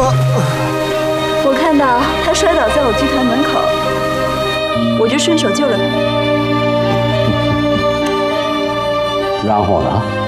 我看到他摔倒在我剧团门口，我就顺手救了他。 然后呢？